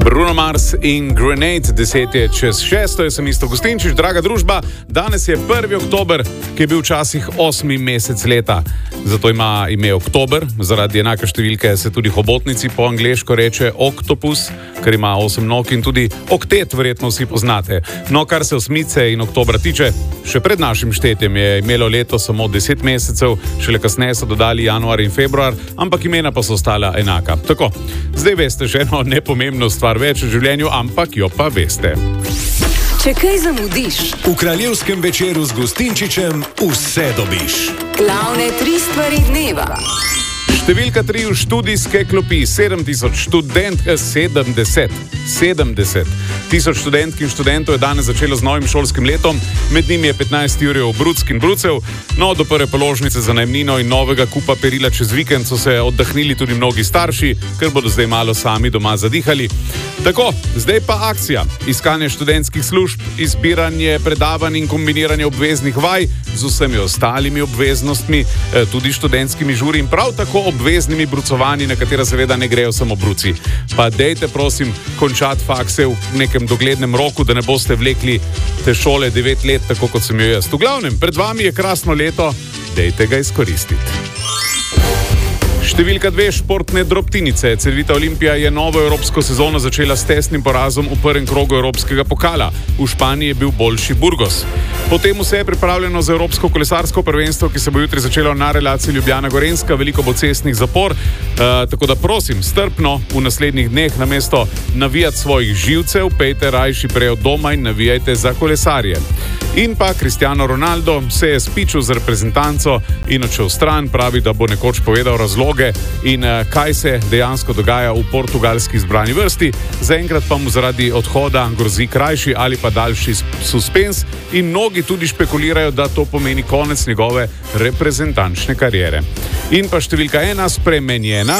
Bruno Mars in Grenade, 5:10, jaz sem Isto Gustinčič, draga družba. Danes je 1. oktober, ki je bil včasih 8. mesec leta. Zato ima ime oktober, zaradi enake številke se tudi hobotnici po angleško reče oktopus, ker ima 8 nog, in tudi oktet verjetno vsi poznate. No, kar se osmice in oktobra tiče, še pred našim štetjem je imelo leto samo 10 mesecev, šele kasneje so dodali januar in februar, ampak imena pa so ostala enaka. Tako, zdaj veste še eno nepomembno stvar več v življenju, ampak jo pa veste. Če kaj zamudiš, v Kraljevskem večeru z Gustinčičem vse dobiš. glavne 3 stvari dneva. Številka 3 v študijske klopi, 70 tisoč študentk in študentov je danes začelo z novim šolskim letom, med njimi je 15 jurjev bruck in brucev. No, do prve položnice za najemnino in novega kupa perila čez vikend so se oddahnili tudi mnogi starši, ker bodo zdaj malo sami doma zadihali. Tako, zdaj pa akcija. Iskanje študentskih služb, izbiranje predavanj in kombiniranje obveznih vaj z vsemi ostalimi obveznostmi, tudi študentskimi žuri in prav tako obveznimi brucovanji, na katera seveda ne grejo samo bruci. Pa dejte, prosim, končati fakse v nekem doglednem roku, da ne boste vlekli te šole 9 let, tako kot sem jo jaz. V glavnem, pred vami je krasno leto, dejte ga izkoristiti. Številka 2, športne drobtinice. Cedevita Olimpija je novo evropsko sezono začela s tesnim porazom v prvem krogu evropskega pokala. V Španiji je bil boljši Burgos. Potem vse je pripravljeno za evropsko kolesarsko prvenstvo, ki se bo jutri začelo na relaciji Ljubljana-Gorenjska. Veliko bo cestnih zapor, tako da prosim, strpno v naslednjih dneh namesto navijati svojih živcev, pejte rajši prej od doma in navijajte za kolesarje. In pa Cristiano Ronaldo se je spičil z reprezentanco in odšel stran, pravi, da bo nekoč povedal razloge in kaj se dejansko dogaja v portugalski izbrani vrsti. Zaenkrat pa mu zaradi odhoda grozi krajši ali pa daljši suspens in mnogi tudi špekulirajo, da to pomeni konec njegove reprezentančne kariere. In pa številka 1, spremenjena.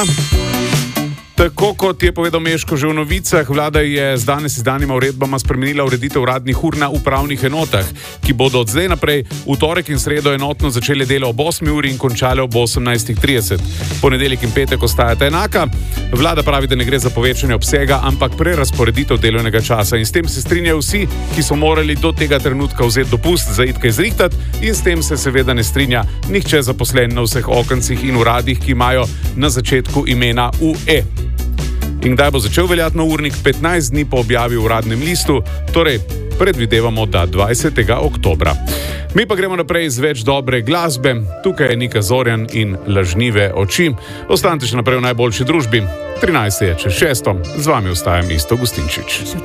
Tako kot je povedal Meško že v novicah, vlada je z danes izdanima uredbama spremenila ureditev uradnih ur na upravnih enotah, ki bodo od zdaj naprej v torek in sredo enotno začele delo ob 8 uri in končale ob 18:30. Ponedeljek in petek ostajata enaka. Vlada pravi, da ne gre za povečanje obsega, ampak prerazporeditev delovnega časa. In s tem se strinjajo vsi, ki so morali do tega trenutka vzeti dopust za iti kaj zrihtati, in s tem se seveda ne strinja nihče zaposlen na vseh okencih in uradih, ki imajo na začetku imena UE. In kdaj bo začel veljati nov urnik? 15 dni po objavi v uradnem listu, torej predvidevamo, da 20. oktobra. Mi pa gremo naprej z več dobre glasbe. Tukaj je Nika Zorjan in Lažnive oči. Ostanite še naprej v najboljši družbi. 13:06, z vami ostajam Isto Gustinčič.